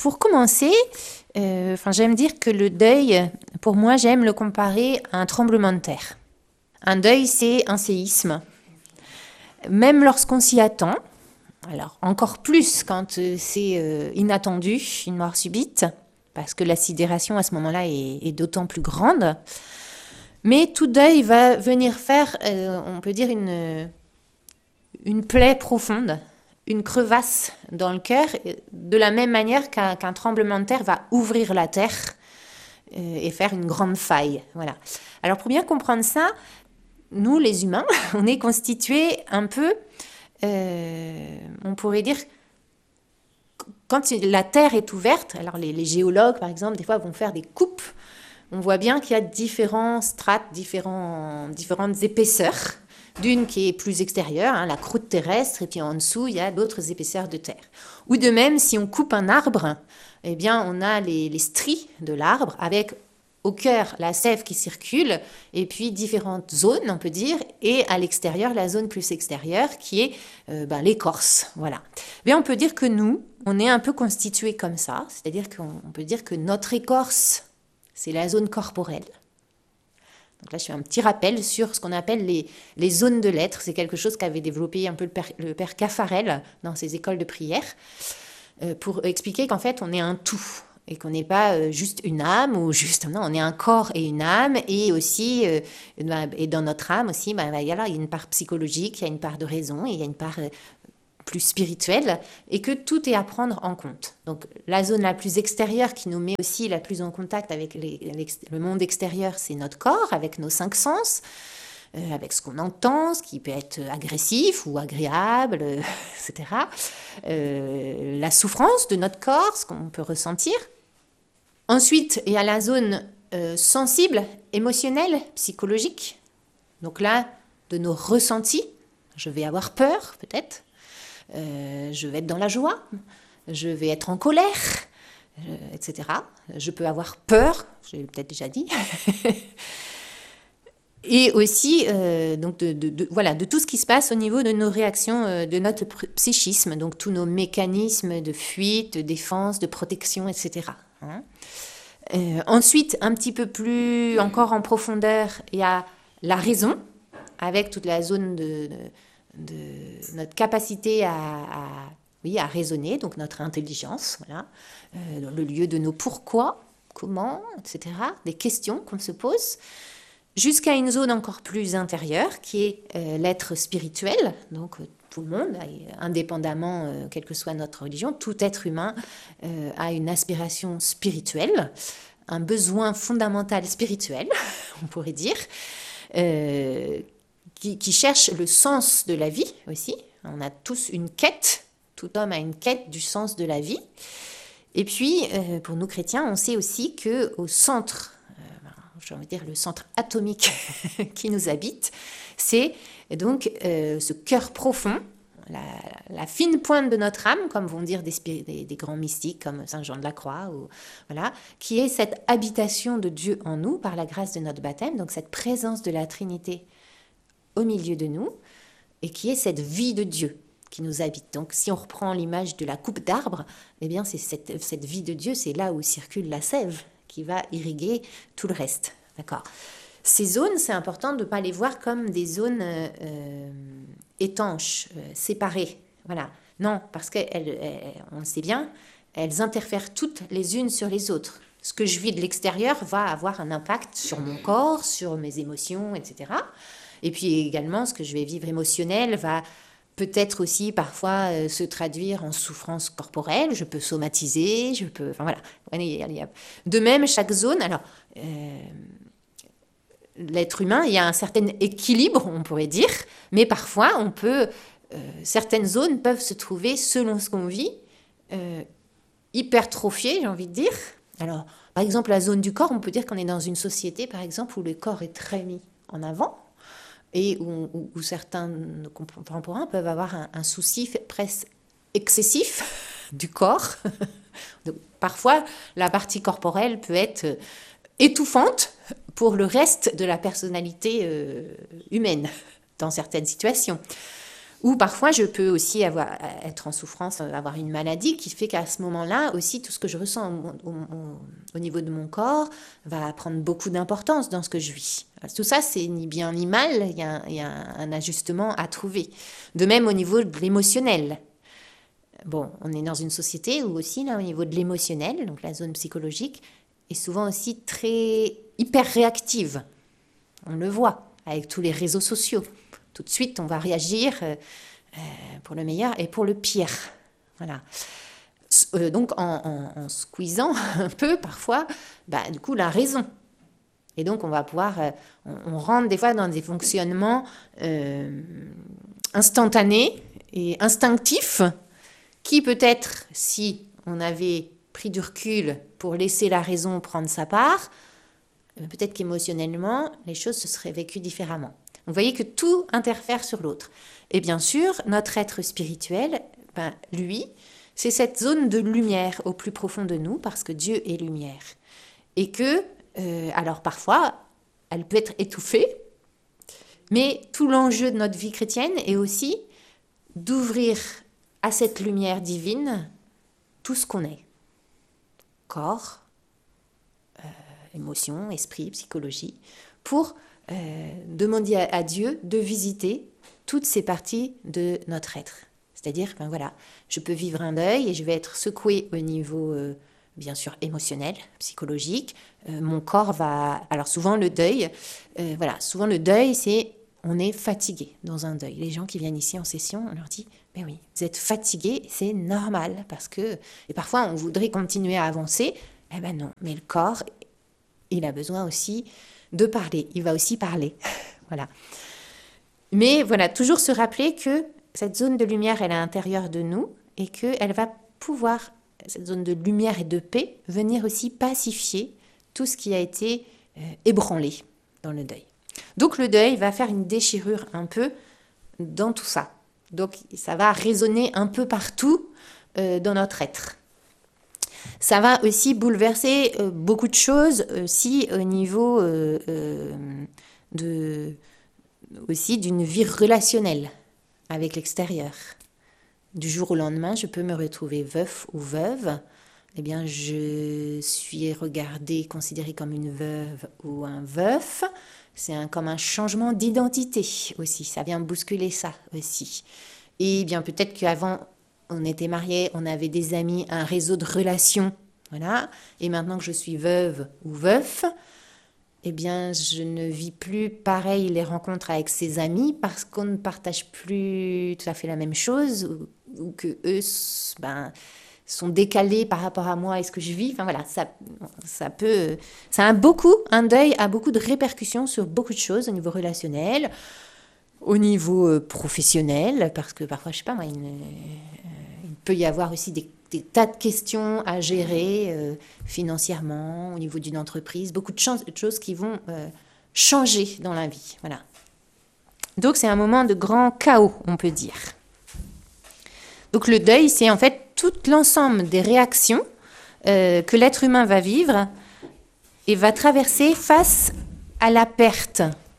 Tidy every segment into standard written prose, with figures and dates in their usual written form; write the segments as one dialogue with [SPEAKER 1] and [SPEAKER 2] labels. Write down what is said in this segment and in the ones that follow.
[SPEAKER 1] pour commencer, j'aime dire que le deuil, pour moi, j'aime le comparer à un tremblement de terre. Un deuil, c'est un séisme. Même lorsqu'on s'y attend, alors encore plus quand c'est inattendu, une mort subite, parce que la sidération à ce moment-là est d'autant plus grande. Mais tout deuil va venir faire, on peut dire, une plaie profonde, une crevasse dans le cœur, de la même manière qu'un tremblement de terre va ouvrir la terre et faire une grande faille. Voilà. Alors pour bien comprendre ça, nous les humains, on est constitués un peu, on pourrait dire, quand la terre est ouverte, alors les géologues par exemple, des fois vont faire des coupes, on voit bien qu'il y a différents strates, différentes épaisseurs. D'une qui est plus extérieure, la croûte terrestre, et puis en dessous, il y a d'autres épaisseurs de terre. Ou de même, si on coupe un arbre, eh bien, on a les stries de l'arbre, avec au cœur la sève qui circule, et puis différentes zones, on peut dire, et à l'extérieur, la zone plus extérieure, qui est l'écorce. Voilà. Mais on peut dire que nous, on est un peu constitués comme ça, c'est-à-dire qu'on peut dire que notre écorce, c'est la zone corporelle. Donc là, je fais un petit rappel sur ce qu'on appelle les zones de l'être. C'est quelque chose qu'avait développé un peu le père Caffarel dans ses écoles de prière pour expliquer qu'en fait, on est un tout et qu'on n'est pas juste une âme ou juste... Non, on est un corps et une âme et aussi, et dans notre âme aussi, il y a une part psychologique, il y a une part de raison et il y a une part... plus spirituelle, et que tout est à prendre en compte. Donc la zone la plus extérieure qui nous met aussi la plus en contact avec le monde extérieur, c'est notre corps, avec nos 5 sens, avec ce qu'on entend, ce qui peut être agressif ou agréable, etc. La souffrance de notre corps, ce qu'on peut ressentir. Ensuite, il y a la zone sensible, émotionnelle, psychologique. Donc là, de nos ressentis, je vais avoir peur peut-être, je vais être dans la joie, je vais être en colère, etc. Je peux avoir peur, j'ai peut-être déjà dit. Et aussi donc de tout ce qui se passe au niveau de nos réactions, de notre psychisme, donc tous nos mécanismes de fuite, de défense, de protection, etc. Ensuite, un petit peu plus encore en profondeur, il y a la raison, avec toute la zone de notre capacité à raisonner, donc notre intelligence, voilà, le lieu de nos pourquoi, comment, etc., des questions qu'on se pose, jusqu'à une zone encore plus intérieure qui est l'être spirituel, donc tout le monde, indépendamment, quelle que soit notre religion, tout être humain a une aspiration spirituelle, un besoin fondamental spirituel, on pourrait dire, qui cherche le sens de la vie aussi. On a tous une quête, tout homme a une quête du sens de la vie. Et puis, pour nous chrétiens, on sait aussi qu'au centre, j'ai envie de dire le centre atomique qui nous habite, c'est donc ce cœur profond, la fine pointe de notre âme, comme vont dire des grands mystiques comme Saint Jean de la Croix, voilà, qui est cette habitation de Dieu en nous par la grâce de notre baptême, donc cette présence de la Trinité au milieu de nous, et qui est cette vie de Dieu qui nous habite. Donc si on reprend l'image de la coupe d'arbre, eh bien c'est cette vie de Dieu, c'est là où circule la sève qui va irriguer tout le reste. D'accord. Ces zones, c'est important de ne pas les voir comme des zones étanches, séparées. Voilà. Non, parce qu'on le sait bien, elles interfèrent toutes les unes sur les autres. Ce que je vis de l'extérieur va avoir un impact sur mon corps, sur mes émotions, etc. Et puis également, ce que je vais vivre émotionnel va peut-être aussi parfois se traduire en souffrance corporelle. Je peux somatiser, je peux... Enfin voilà. De même, chaque zone... Alors, l'être humain, il y a un certain équilibre, on pourrait dire, mais parfois, certaines zones peuvent se trouver, selon ce qu'on vit, hypertrophiées, j'ai envie de dire. Alors, par exemple, la zone du corps, on peut dire qu'on est dans une société, par exemple, où le corps est très mis en avant, et où certains contemporains peuvent avoir un souci presque excessif du corps. Donc, parfois, la partie corporelle peut être étouffante pour le reste de la personnalité humaine, dans certaines situations. Ou parfois, je peux aussi être en souffrance, avoir une maladie qui fait qu'à ce moment-là, aussi, tout ce que je ressens au niveau de mon corps va prendre beaucoup d'importance dans ce que je vis. Tout ça, c'est ni bien ni mal, il y a un ajustement à trouver. De même au niveau de l'émotionnel. Bon, on est dans une société où aussi, là, au niveau de l'émotionnel, donc la zone psychologique, est souvent aussi très hyper réactive. On le voit avec tous les réseaux sociaux. Tout de suite, on va réagir pour le meilleur et pour le pire. Voilà. Donc, en squeezant un peu, parfois, du coup, la raison. Et donc, on va pouvoir... on rentre des fois dans des fonctionnements instantanés et instinctifs qui, peut-être, si on avait pris du recul pour laisser la raison prendre sa part, peut-être qu'émotionnellement, les choses se seraient vécues différemment. Vous voyez que tout interfère sur l'autre. Et bien sûr, notre être spirituel, lui, c'est cette zone de lumière au plus profond de nous, parce que Dieu est lumière. Et que, alors parfois, elle peut être étouffée, mais tout l'enjeu de notre vie chrétienne est aussi d'ouvrir à cette lumière divine tout ce qu'on est. Corps, émotion, esprit, psychologie, pour demander à Dieu de visiter toutes ces parties de notre être. C'est-à-dire, voilà, je peux vivre un deuil et je vais être secouée au niveau, bien sûr, émotionnel, psychologique. Mon corps va... Alors souvent le deuil, souvent le deuil, c'est... On est fatigué dans un deuil. Les gens qui viennent ici en session, on leur dit, mais oui, vous êtes fatigué, c'est normal, parce que... Et parfois, on voudrait continuer à avancer. Eh ben non, mais le corps, il a besoin aussi de parler. Il va aussi parler. Voilà. Mais voilà, toujours se rappeler que cette zone de lumière, elle est à l'intérieur de nous et qu'elle va pouvoir, cette zone de lumière et de paix, venir aussi pacifier tout ce qui a été ébranlé dans le deuil. Donc le deuil va faire une déchirure un peu dans tout ça. Donc ça va résonner un peu partout dans notre être. Ça va aussi bouleverser beaucoup de choses aussi au niveau aussi d'une vie relationnelle avec l'extérieur. Du jour au lendemain, je peux me retrouver veuf ou veuve. Eh bien, je suis regardée, considérée comme une veuve ou un veuf. C'est comme un changement d'identité aussi. Ça vient bousculer ça aussi. Et bien, peut-être qu'avant, on était mariés, on avait des amis, un réseau de relations. Voilà. Et maintenant que je suis veuve ou veuf, eh bien, je ne vis plus pareil les rencontres avec ses amis parce qu'on ne partage plus tout à fait la même chose ou que eux sont décalés par rapport à moi et ce que je vis. Enfin voilà, un deuil a beaucoup de répercussions sur beaucoup de choses au niveau relationnel, au niveau professionnel, parce que parfois, je sais pas moi, il peut y avoir aussi des tas de questions à gérer financièrement, au niveau d'une entreprise, beaucoup de choses qui vont changer dans la vie. Voilà. Donc c'est un moment de grand chaos, on peut dire. Donc le deuil, c'est en fait tout l'ensemble des réactions que l'être humain va vivre et va traverser face à la perte,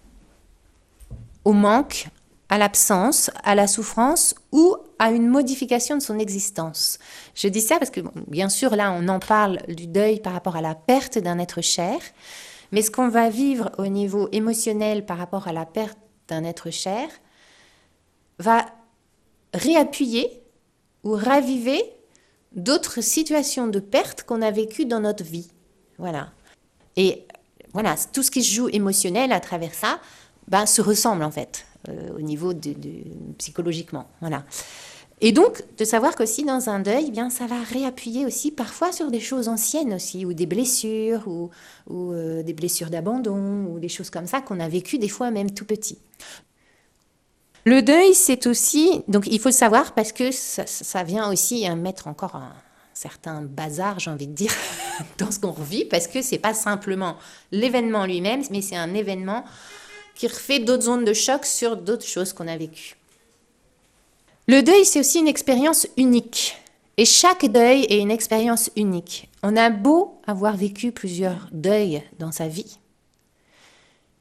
[SPEAKER 1] au manque, à l'absence, à la souffrance ou à une modification de son existence. Je dis ça parce que, bien sûr, là, on en parle du deuil par rapport à la perte d'un être cher, mais ce qu'on va vivre au niveau émotionnel par rapport à la perte d'un être cher va réappuyer ou raviver d'autres situations de perte qu'on a vécues dans notre vie. Voilà. Et voilà, tout ce qui se joue émotionnel à travers ça, se ressemble en fait. Au niveau de psychologiquement, voilà. Et donc, de savoir qu'aussi dans un deuil, bien, ça va réappuyer aussi parfois sur des choses anciennes aussi, ou des blessures, ou des blessures d'abandon, ou des choses comme ça qu'on a vécues des fois même tout petit. Le deuil, c'est aussi, donc il faut le savoir parce que ça vient aussi mettre encore un certain bazar, j'ai envie de dire, dans ce qu'on revit, parce que c'est pas simplement l'événement lui-même, mais c'est un événement qui refait d'autres zones de choc sur d'autres choses qu'on a vécues. Le deuil, c'est aussi une expérience unique. Et chaque deuil est une expérience unique. On a beau avoir vécu plusieurs deuils dans sa vie,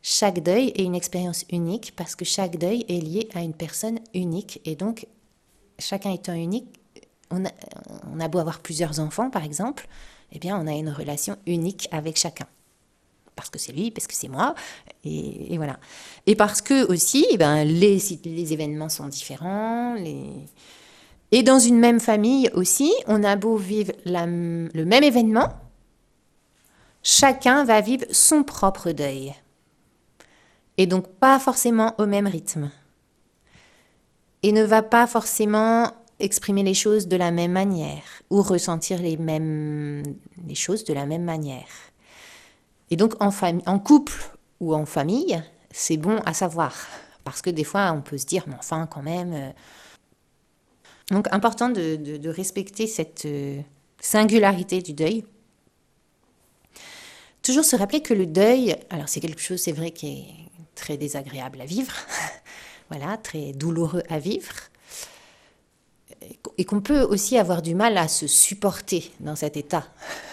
[SPEAKER 1] chaque deuil est une expérience unique parce que chaque deuil est lié à une personne unique. Et donc, chacun étant unique, on a beau avoir plusieurs enfants, par exemple, eh bien, on a une relation unique avec chacun. Parce que c'est lui, parce que c'est moi, et voilà. Et parce que aussi, les événements sont différents. Et dans une même famille aussi, on a beau vivre le même événement, chacun va vivre son propre deuil. Et donc pas forcément au même rythme. Et ne va pas forcément exprimer les choses de la même manière ou ressentir les choses de la même manière. Et donc en couple ou en famille, c'est bon à savoir. Parce que des fois, on peut se dire, mais enfin quand même... Donc important de respecter cette singularité du deuil. Toujours se rappeler que le deuil, alors c'est quelque chose, c'est vrai, qui est très désagréable à vivre, voilà, très douloureux à vivre, et qu'on peut aussi avoir du mal à se supporter dans cet état.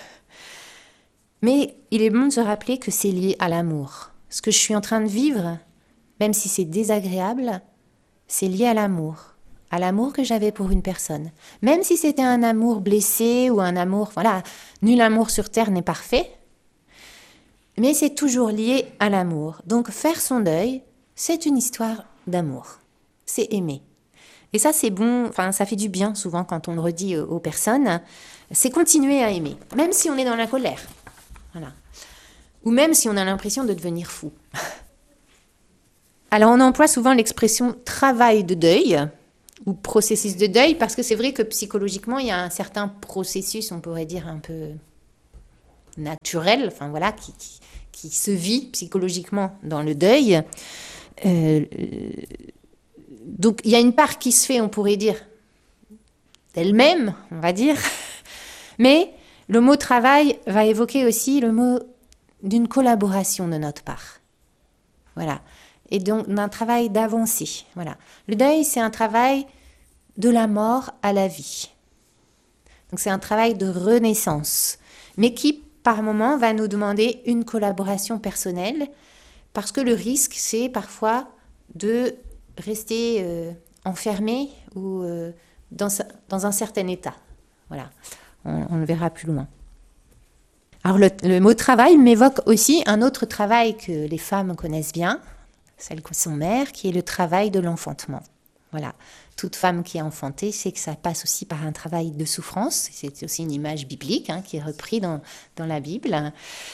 [SPEAKER 1] Mais il est bon de se rappeler que c'est lié à l'amour. Ce que je suis en train de vivre, même si c'est désagréable, c'est lié à l'amour que j'avais pour une personne. Même si c'était un amour blessé ou un amour, voilà, nul amour sur terre n'est parfait, mais c'est toujours lié à l'amour. Donc faire son deuil, c'est une histoire d'amour. C'est aimer. Et ça, c'est bon, enfin, ça fait du bien souvent quand on le redit aux personnes. C'est continuer à aimer, même si on est dans la colère. Voilà. Ou même si on a l'impression de devenir fou. Alors, on emploie souvent l'expression travail de deuil ou processus de deuil parce que c'est vrai que psychologiquement, il y a un certain processus, on pourrait dire un peu naturel, enfin voilà, qui se vit psychologiquement dans le deuil. Donc, il y a une part qui se fait, on pourrait dire, d'elle-même, on va dire. Mais le mot travail va évoquer aussi le mot d'une collaboration de notre part. Voilà. Et donc, d'un travail d'avancée. Voilà. Le deuil, c'est un travail de la mort à la vie. Donc, c'est un travail de renaissance. Mais qui, par moment, va nous demander une collaboration personnelle. Parce que le risque, c'est parfois de rester enfermé ou dans un certain état. Voilà, on le verra plus loin. Alors le mot travail m'évoque aussi un autre travail que les femmes connaissent bien, celles qui sont mères, qui est le travail de l'enfantement. Voilà, toute femme qui est enfantée sait que ça passe aussi par un travail de souffrance. C'est aussi une image biblique qui est reprise dans la Bible.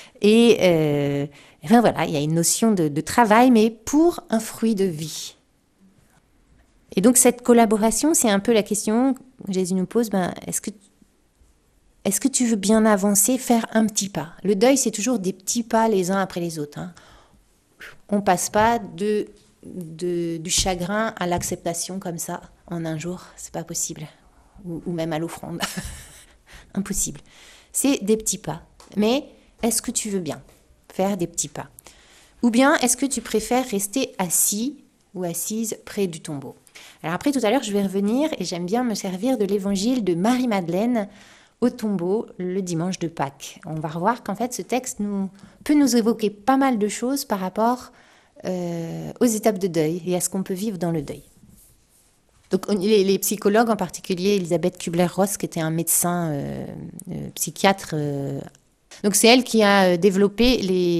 [SPEAKER 1] Et ben voilà, il y a une notion de travail, mais pour un fruit de vie. Et donc cette collaboration, c'est un peu la question que Jésus nous pose, est-ce que tu veux bien avancer, faire un petit pas? Le deuil, c'est toujours des petits pas les uns après les autres. On ne passe pas du chagrin à l'acceptation comme ça en un jour, c'est pas possible. Ou même à l'offrande. Impossible. C'est des petits pas. Mais est-ce que tu veux bien faire des petits pas? Ou bien est-ce que tu préfères rester assis ou assise près du tombeau? Alors après, tout à l'heure, je vais revenir et j'aime bien me servir de l'évangile de Marie-Madeleine au tombeau le dimanche de Pâques. On va revoir qu'en fait, ce texte peut nous évoquer pas mal de choses par rapport aux étapes de deuil et à ce qu'on peut vivre dans le deuil. Donc les psychologues, en particulier Elisabeth Kubler-Ross, qui était un médecin psychiatre, donc c'est elle qui a développé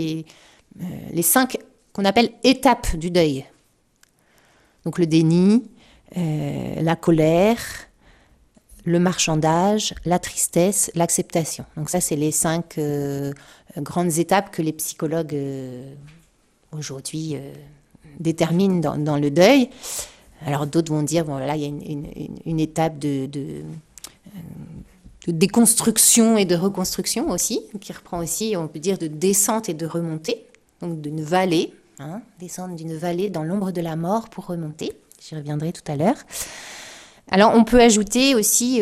[SPEAKER 1] les 5 qu'on appelle étapes du deuil. Donc le déni, la colère, le marchandage, la tristesse, l'acceptation. Donc ça, c'est les 5 grandes étapes que les psychologues aujourd'hui déterminent dans le deuil. Alors d'autres vont dire, bon là, il y a une étape de déconstruction et de reconstruction aussi, qui reprend aussi, on peut dire, de descente et de remontée, donc d'une vallée, descendre d'une vallée dans l'ombre de la mort pour remonter. J'y reviendrai tout à l'heure. Alors, on peut ajouter aussi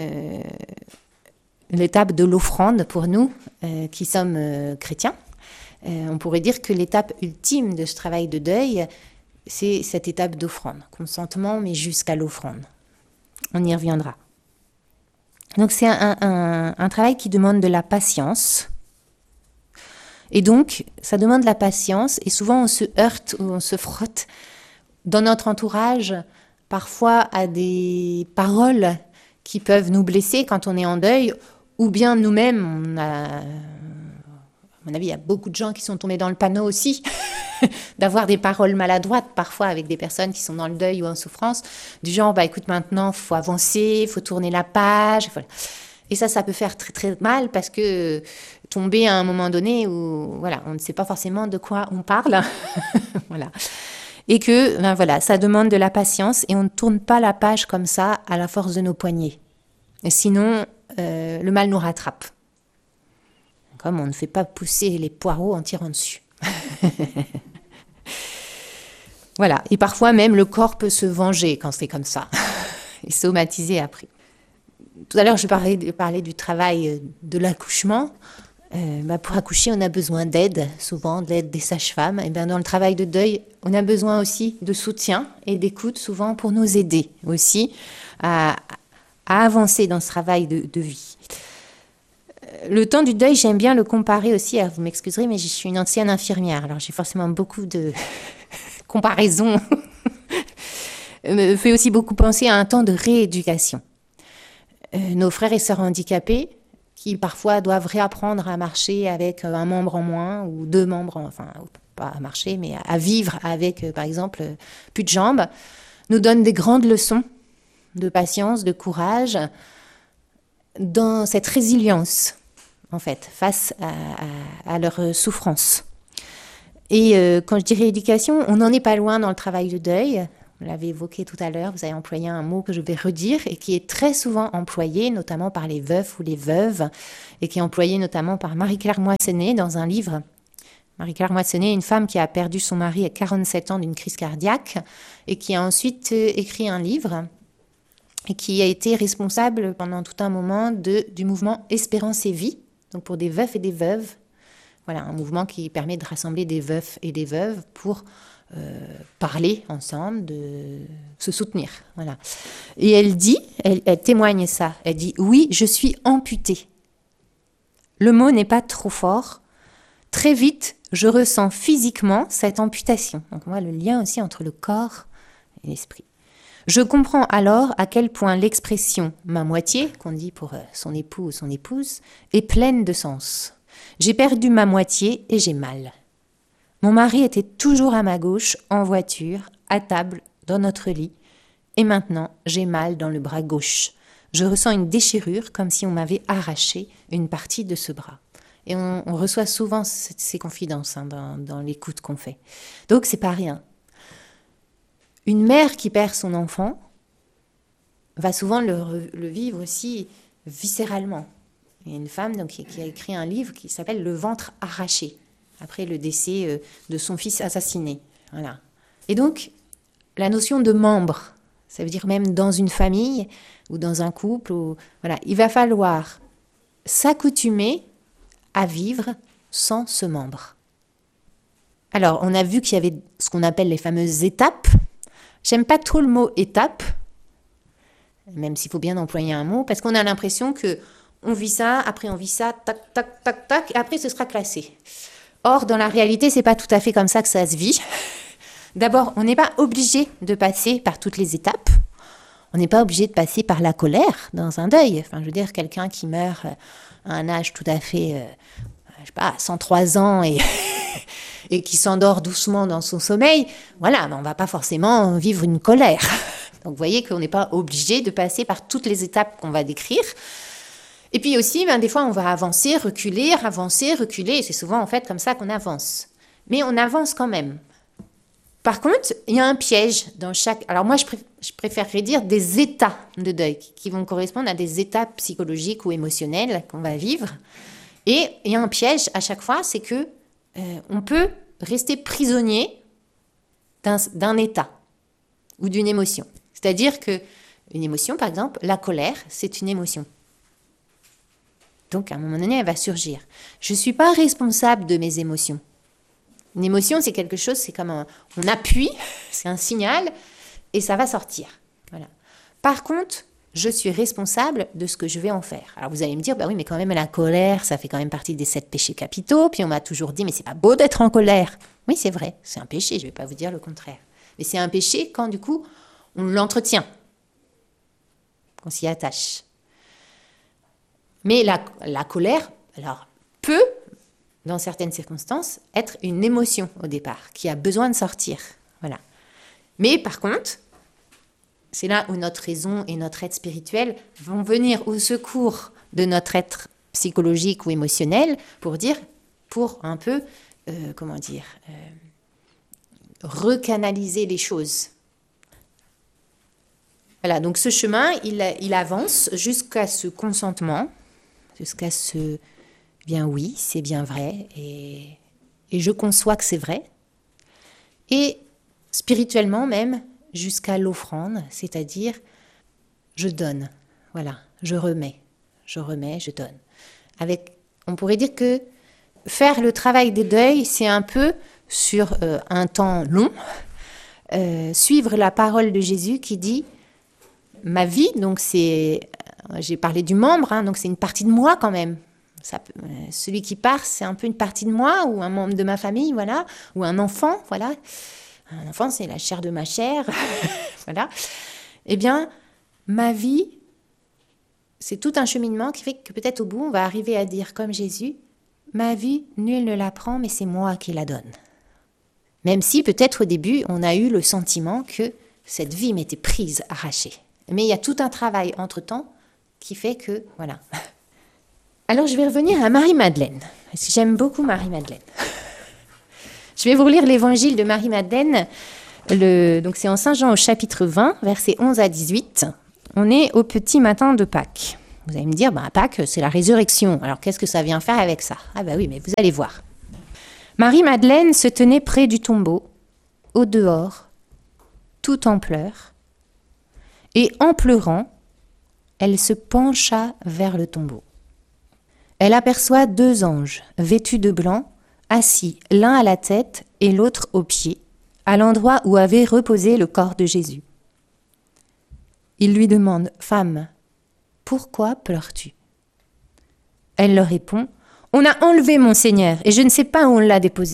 [SPEAKER 1] l'étape de l'offrande pour nous, qui sommes chrétiens. On pourrait dire que l'étape ultime de ce travail de deuil, c'est cette étape d'offrande. Consentement, mais jusqu'à l'offrande. On y reviendra. Donc, c'est un travail qui demande de la patience Et donc, ça demande de la patience et souvent on se heurte ou on se frotte dans notre entourage parfois à des paroles qui peuvent nous blesser quand on est en deuil ou bien nous-mêmes, à mon avis, il y a beaucoup de gens qui sont tombés dans le panneau aussi, d'avoir des paroles maladroites parfois avec des personnes qui sont dans le deuil ou en souffrance, du genre, écoute, maintenant, il faut avancer, il faut tourner la page. Voilà. Et ça peut faire très, très mal parce que tomber à un moment donné où, voilà, on ne sait pas forcément de quoi on parle. Voilà. Et que, ça demande de la patience et on ne tourne pas la page comme ça à la force de nos poignets. Et sinon, le mal nous rattrape. Comme on ne fait pas pousser les poireaux en tirant dessus. Voilà. Et parfois même, le corps peut se venger quand c'est comme ça. Et somatiser après. Tout à l'heure, je parlais du travail de l'accouchement. Pour accoucher, on a besoin d'aide, souvent de l'aide des sages-femmes. Et dans le travail de deuil, on a besoin aussi de soutien et d'écoute, souvent pour nous aider aussi à avancer dans ce travail de vie. Le temps du deuil, j'aime bien le comparer aussi, vous m'excuserez, mais je suis une ancienne infirmière, alors j'ai forcément beaucoup de comparaisons. Me fait aussi beaucoup penser à un temps de rééducation. Nos frères et sœurs handicapés, qui parfois doivent réapprendre à marcher avec un membre en moins, ou 2 membres, enfin, pas à marcher, mais à vivre avec, par exemple, plus de jambes, nous donnent des grandes leçons de patience, de courage, dans cette résilience, en fait, face à leur souffrance. Et quand je dis rééducation, on n'en est pas loin dans le travail de deuil. Vous l'avez évoqué tout à l'heure, vous avez employé un mot que je vais redire et qui est très souvent employé, notamment par les veufs ou les veuves, et qui est employé notamment par Marie-Claire Moissenet dans un livre. Marie-Claire Moissenet est une femme qui a perdu son mari à 47 ans d'une crise cardiaque et qui a ensuite écrit un livre et qui a été responsable pendant tout un moment du mouvement Espérance et Vie, donc pour des veufs et des veuves. Voilà, un mouvement qui permet de rassembler des veufs et des veuves pour parler ensemble, de se soutenir. Voilà. Et elle témoigne ça, elle dit « Oui, je suis amputée ». Le mot n'est pas trop fort. Très vite, je ressens physiquement cette amputation. Donc on voit le lien aussi entre le corps et l'esprit. Je comprends alors à quel point l'expression « ma moitié », qu'on dit pour son époux ou son épouse, est pleine de sens. J'ai perdu ma moitié et j'ai mal. Mon mari était toujours à ma gauche, en voiture, à table, dans notre lit. Et maintenant, j'ai mal dans le bras gauche. Je ressens une déchirure comme si on m'avait arraché une partie de ce bras. Et on reçoit souvent ces confidences dans l'écoute qu'on fait. Donc, c'est pas rien. Une mère qui perd son enfant va souvent le vivre aussi viscéralement. Il y a une femme donc, qui a écrit un livre qui s'appelle « Le ventre arraché », après le décès de son fils assassiné. Voilà. Et donc, la notion de membre, ça veut dire même dans une famille ou dans un couple, voilà, il va falloir s'accoutumer à vivre sans ce membre. Alors, on a vu qu'il y avait ce qu'on appelle les fameuses étapes. J'aime pas trop le mot étape, même s'il faut bien employer un mot, parce qu'on a l'impression que on vit ça, après on vit ça, tac, tac, tac, tac, et après ce sera classé. Or, dans la réalité, c'est pas tout à fait comme ça que ça se vit. D'abord, on n'est pas obligé de passer par toutes les étapes. On n'est pas obligé de passer par la colère dans un deuil. Enfin, je veux dire, quelqu'un qui meurt à un âge tout à fait, je sais pas, 103 ans et qui s'endort doucement dans son sommeil, voilà, on va pas forcément vivre une colère. Donc, vous voyez qu'on n'est pas obligé de passer par toutes les étapes qu'on va décrire. Et puis aussi, des fois, on va avancer, reculer. Et c'est souvent, en fait, comme ça qu'on avance. Mais on avance quand même. Par contre, il y a un piège dans chaque... Alors moi, je préférerais dire des états de deuil qui vont correspondre à des étapes psychologiques ou émotionnelles qu'on va vivre. Et il y a un piège à chaque fois, c'est que on peut rester prisonnier d'un état ou d'une émotion. C'est-à-dire qu'une émotion, par exemple, la colère, c'est une émotion. Donc, à un moment donné, elle va surgir. Je ne suis pas responsable de mes émotions. Une émotion, c'est quelque chose, c'est comme on appuie, c'est un signal, et ça va sortir. Voilà. Par contre, je suis responsable de ce que je vais en faire. Alors vous allez me dire, bah oui, mais quand même la colère, ça fait quand même partie des 7 péchés capitaux. Puis on m'a toujours dit, mais c'est pas beau d'être en colère. Oui, c'est vrai, c'est un péché, je vais pas vous dire le contraire. Mais c'est un péché quand du coup, on l'entretient, qu'on s'y attache. Mais la colère, alors, peut, dans certaines circonstances, être une émotion au départ, qui a besoin de sortir. Voilà. Mais par contre, c'est là où notre raison et notre être spirituel vont venir au secours de notre être psychologique ou émotionnel pour un peu, recanaliser les choses. Voilà, donc ce chemin, il avance jusqu'à ce consentement, jusqu'à ce bien oui, c'est bien vrai, et je conçois que c'est vrai. Et spirituellement même, jusqu'à l'offrande, c'est-à-dire je donne, voilà, je remets, je donne. On pourrait dire que faire le travail des deuils, c'est un peu sur un temps long, suivre la parole de Jésus qui dit ma vie, donc j'ai parlé du membre, donc c'est une partie de moi quand même. Celui qui part, c'est un peu une partie de moi, ou un membre de ma famille, voilà, ou un enfant, voilà. Un enfant, c'est la chair de ma chair, voilà. Eh bien, ma vie, c'est tout un cheminement qui fait que peut-être au bout, on va arriver à dire comme Jésus, ma vie, nul ne la prend, mais c'est moi qui la donne. Même si peut-être au début, on a eu le sentiment que cette vie m'était prise, arrachée. Mais il y a tout un travail entre-temps qui fait que, voilà. Alors, je vais revenir à Marie-Madeleine, parce que j'aime beaucoup Marie-Madeleine. Je vais vous relire l'évangile de Marie-Madeleine. Donc, c'est en Saint Jean au chapitre 20, versets 11 à 18. On est au petit matin de Pâques. Vous allez me dire, Pâques, c'est la résurrection. Alors, qu'est-ce que ça vient faire avec ça? Ah oui, mais vous allez voir. Marie-Madeleine se tenait près du tombeau, au dehors, tout en pleurs. Et en pleurant, elle se pencha vers le tombeau. Elle aperçoit 2 anges, vêtus de blanc, assis l'un à la tête et l'autre aux pieds, à l'endroit où avait reposé le corps de Jésus. Ils lui demandent « Femme, pourquoi pleures-tu » Elle leur répond « On a enlevé mon Seigneur et je ne sais pas où on l'a déposé. »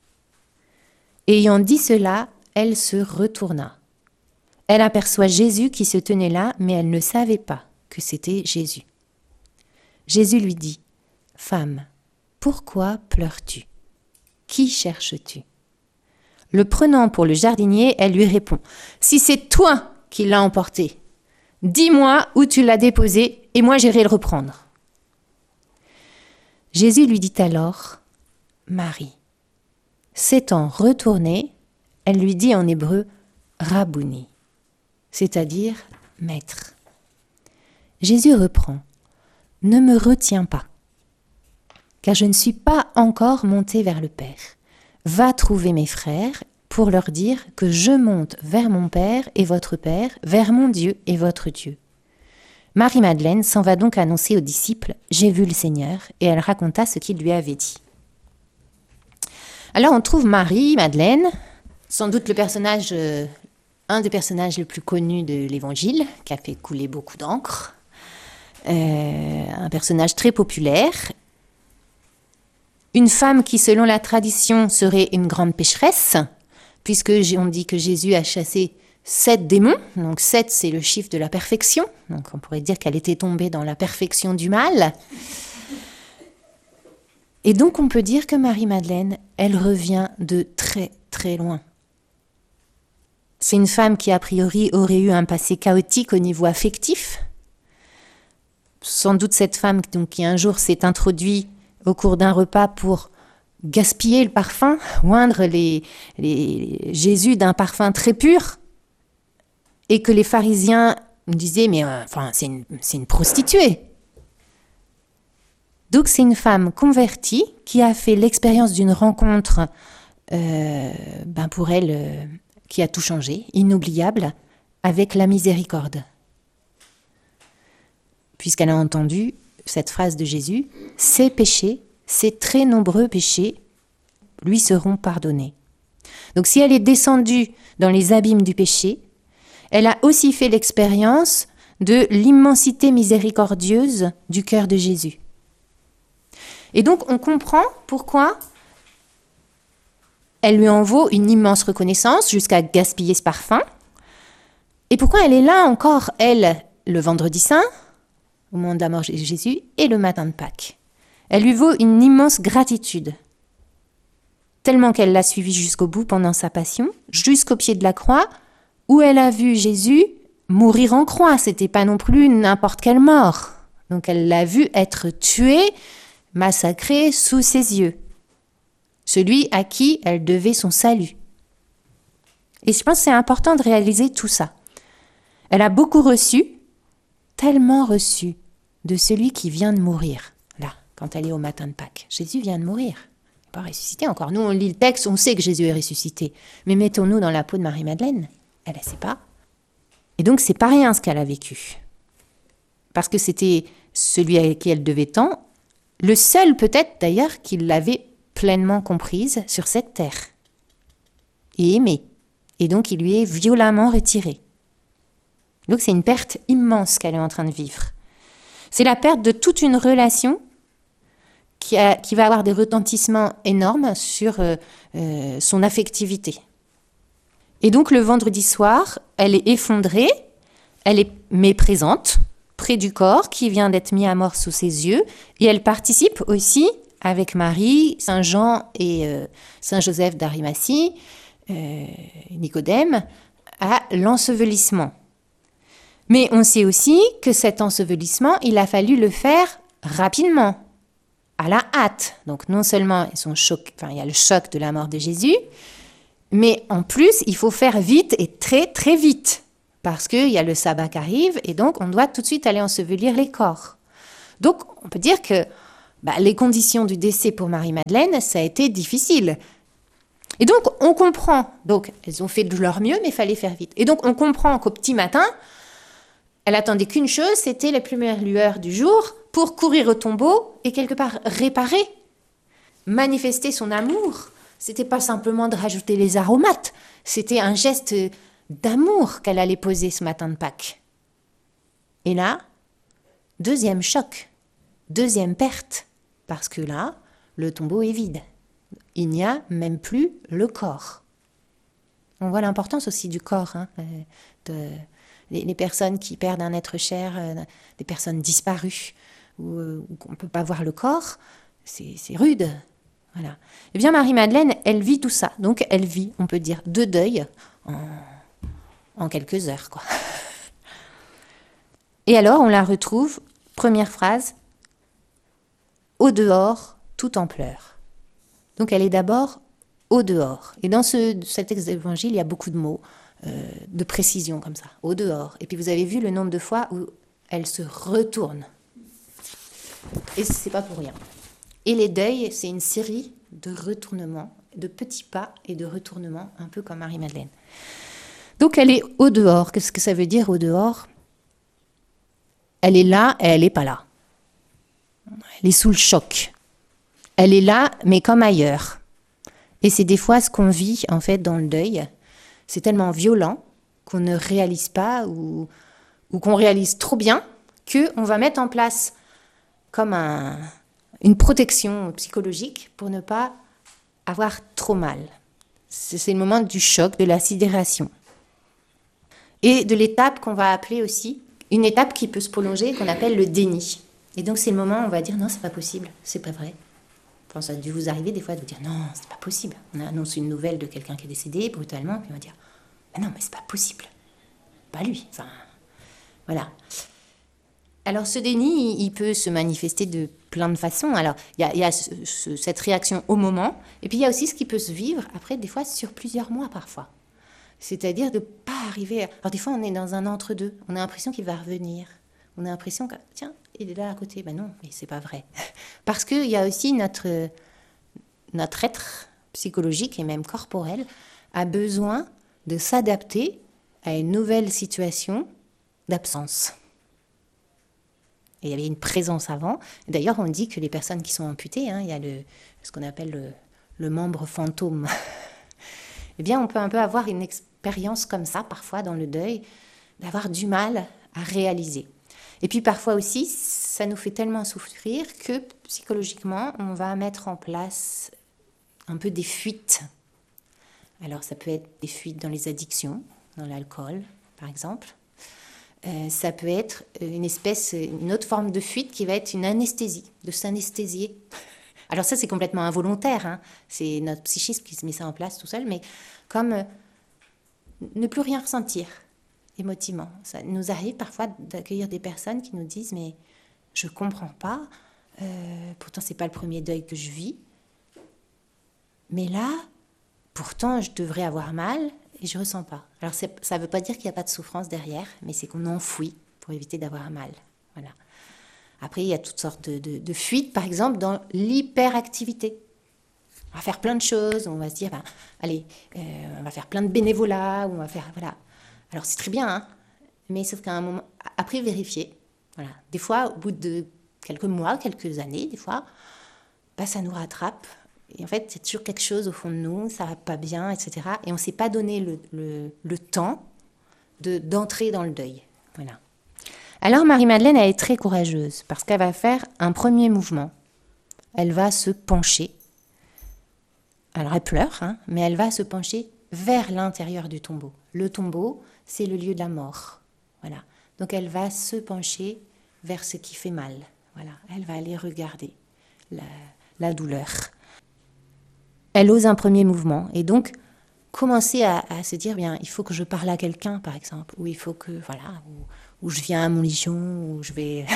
[SPEAKER 1] Ayant dit cela, elle se retourna. Elle aperçoit Jésus qui se tenait là, mais elle ne savait pas que c'était Jésus. Jésus lui dit « Femme, pourquoi pleures-tu? Qui cherches-tu » Le prenant pour le jardinier, elle lui répond « Si c'est toi qui l'as emporté, dis-moi où tu l'as déposé et moi j'irai le reprendre. » Jésus lui dit alors « Marie ». S'étant retournée, elle lui dit en hébreu « Rabouni », c'est-à-dire « maître ». Jésus reprend « Ne me retiens pas, car je ne suis pas encore monté vers le Père. Va trouver mes frères pour leur dire que je monte vers mon Père et votre Père, vers mon Dieu et votre Dieu. » Marie-Madeleine s'en va donc annoncer aux disciples « J'ai vu le Seigneur » et elle raconta ce qu'il lui avait dit. Alors on trouve Marie-Madeleine, sans doute un des personnages les plus connus de l'Évangile, qui a fait couler beaucoup d'encre. Un personnage très populaire, une femme qui, selon la tradition, serait une grande pécheresse, puisque on dit que Jésus a chassé 7 démons, donc 7 c'est le chiffre de la perfection, donc on pourrait dire qu'elle était tombée dans la perfection du mal. Et donc on peut dire que Marie-Madeleine, elle revient de très très loin. C'est une femme qui a priori aurait eu un passé chaotique au niveau affectif. Sans doute cette femme donc, qui un jour s'est introduite au cours d'un repas pour gaspiller le parfum, oindre Jésus d'un parfum très pur, et que les pharisiens disaient mais c'est une prostituée. Donc c'est une femme convertie qui a fait l'expérience d'une rencontre pour elle qui a tout changé, inoubliable, avec la miséricorde. Puisqu'elle a entendu cette phrase de Jésus, « Ses péchés, ses très nombreux péchés, lui seront pardonnés. » Donc si elle est descendue dans les abîmes du péché, elle a aussi fait l'expérience de l'immensité miséricordieuse du cœur de Jésus. Et donc, on comprend pourquoi elle lui en vaut une immense reconnaissance jusqu'à gaspiller ce parfum. Et pourquoi elle est là encore, elle, le vendredi saint, au moment de la mort de Jésus, et le matin de Pâques. Elle lui vaut une immense gratitude, tellement qu'elle l'a suivi jusqu'au bout pendant sa passion, jusqu'au pied de la croix, où elle a vu Jésus mourir en croix. C'était pas non plus n'importe quelle mort. Donc elle l'a vu être tué, massacré sous ses yeux. Celui à qui elle devait son salut. Et je pense que c'est important de réaliser tout ça. Elle a beaucoup reçu, tellement reçu, de celui qui vient de mourir, là, quand elle est au matin de Pâques. Jésus vient de mourir. Il n'est pas ressuscité encore. Nous, on lit le texte, on sait que Jésus est ressuscité. Mais mettons-nous dans la peau de Marie-Madeleine. Elle ne sait pas. Et donc, c'est pas rien ce qu'elle a vécu. Parce que c'était celui à qui elle devait tant, le seul peut-être d'ailleurs qui l'avait pleinement comprise sur cette terre. Et aimée. Et donc, il lui est violemment retiré. Donc, c'est une perte immense qu'elle est en train de vivre. C'est la perte de toute une relation qui va avoir des retentissements énormes sur son affectivité. Et donc, le vendredi soir, elle est effondrée, elle est méprisante, près du corps qui vient d'être mis à mort sous ses yeux, et elle participe aussi, avec Marie, Saint Jean et Saint Joseph d'Arimathie, Nicodème, à l'ensevelissement. Mais on sait aussi que cet ensevelissement, il a fallu le faire rapidement, à la hâte. Donc non seulement il y a le choc de la mort de Jésus, mais en plus, il faut faire vite et très très vite, parce qu'il y a le sabbat qui arrive, et donc on doit tout de suite aller ensevelir les corps. Donc on peut dire que les conditions du décès pour Marie-Madeleine, ça a été difficile. Et donc on comprend, donc elles ont fait de leur mieux, mais il fallait faire vite. Et donc on comprend qu'au petit matin, elle attendait qu'une chose, c'était les premières lueurs du jour pour courir au tombeau et quelque part réparer, manifester son amour. C'était pas simplement de rajouter les aromates, c'était un geste d'amour qu'elle allait poser ce matin de Pâques. Et là, deuxième choc, deuxième perte, parce que là, le tombeau est vide. Il n'y a même plus le corps. On voit l'importance aussi du corps, les personnes qui perdent un être cher, des personnes disparues, où on ne peut pas voir le corps, c'est rude. Voilà. Eh bien, Marie-Madeleine, elle vit tout ça. Donc, elle vit, on peut dire, deux deuils en quelques heures, quoi. Et alors, on la retrouve, première phrase, au dehors, tout en pleurs. Donc, elle est d'abord au dehors. Et dans cet texte d'évangile, il y a beaucoup de mots, de précision comme ça, au dehors. Et puis, vous avez vu le nombre de fois où elle se retourne. Et c'est pas pour rien. Et les deuils, c'est une série de retournements, de petits pas et de retournements, un peu comme Marie-Madeleine. Donc, elle est au dehors. Qu'est-ce que ça veut dire au dehors ? Elle est là et elle n'est pas là. Elle est sous le choc. Elle est là, mais comme ailleurs. Et c'est des fois ce qu'on vit, en fait, dans le deuil. C'est tellement violent qu'on ne réalise pas ou qu'on réalise trop bien qu'on va mettre en place comme une protection psychologique pour ne pas avoir trop mal. C'est le moment du choc, de la sidération. Et de l'étape qu'on va appeler aussi, une étape qui peut se prolonger, qu'on appelle le déni. Et donc c'est le moment où on va dire non, c'est pas possible, c'est pas vrai. Enfin, ça a dû vous arriver des fois de vous dire non, c'est pas possible. On annonce une nouvelle de quelqu'un qui est décédé brutalement, puis on va dire non, mais c'est pas possible. Pas lui. Enfin, voilà. Alors ce déni, il peut se manifester de plein de façons. Alors il y a cette réaction au moment, et puis il y a aussi ce qui peut se vivre après, des fois sur plusieurs mois parfois. C'est-à-dire de ne pas arriver... Alors des fois on est dans un entre-deux, on a l'impression qu'il va revenir. On a l'impression que, tiens, il est là à côté. Ben non, mais c'est pas vrai. Parce qu'il y a aussi notre être psychologique et même corporel a besoin de s'adapter à une nouvelle situation d'absence. Et il y avait une présence avant. D'ailleurs, on dit que les personnes qui sont amputées, il y a ce qu'on appelle le membre fantôme. Eh bien, on peut un peu avoir une expérience comme ça, parfois, dans le deuil, d'avoir du mal à réaliser. Et puis parfois aussi, ça nous fait tellement souffrir que psychologiquement, on va mettre en place un peu des fuites. Alors ça peut être des fuites dans les addictions, dans l'alcool par exemple. Ça peut être une autre forme de fuite qui va être une anesthésie, de s'anesthésier. Alors ça c'est complètement involontaire, hein. C'est notre psychisme qui se met ça en place tout seul, mais comme ne plus rien ressentir émotivement. Ça nous arrive parfois d'accueillir des personnes qui nous disent mais je comprends pas, pourtant c'est pas le premier deuil que je vis, mais là pourtant je devrais avoir mal et je ressens pas. Alors ça veut pas dire qu'il n'y a pas de souffrance derrière, mais c'est qu'on enfouit pour éviter d'avoir mal. Voilà. Après il y a toutes sortes de fuites, par exemple dans l'hyperactivité. On va faire plein de choses, on va se dire allez, on va faire plein de bénévolat, ou on va faire voilà. Alors c'est très bien, hein, mais sauf qu'à un moment, après vérifier, voilà. Des fois, au bout de quelques mois, quelques années, des fois, ça nous rattrape. Et en fait, c'est toujours quelque chose au fond de nous, ça va pas bien, etc. Et on ne s'est pas donné le temps d'entrer dans le deuil. Voilà. Alors Marie-Madeleine, elle est très courageuse parce qu'elle va faire un premier mouvement. Elle va se pencher. Alors elle pleure, hein, mais elle va se pencher vers l'intérieur du tombeau. Le tombeau, c'est le lieu de la mort. Voilà. Donc elle va se pencher vers ce qui fait mal. Voilà. Elle va aller regarder la douleur. Elle ose un premier mouvement et donc commencer à se dire bien, il faut que je parle à quelqu'un par exemple, ou il faut que voilà, ou je viens à mon Légion, ou je vais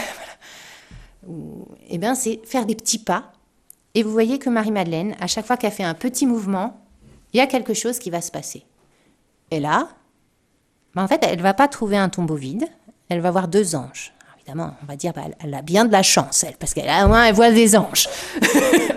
[SPEAKER 1] voilà. C'est faire des petits pas. Et vous voyez que Marie-Madeleine, à chaque fois qu'elle fait un petit mouvement, il y a quelque chose qui va se passer. Et là, en fait, elle ne va pas trouver un tombeau vide, elle va voir 2 anges. Alors, évidemment, on va dire, elle a bien de la chance, elle, parce qu'elle au moins, elle voit des anges.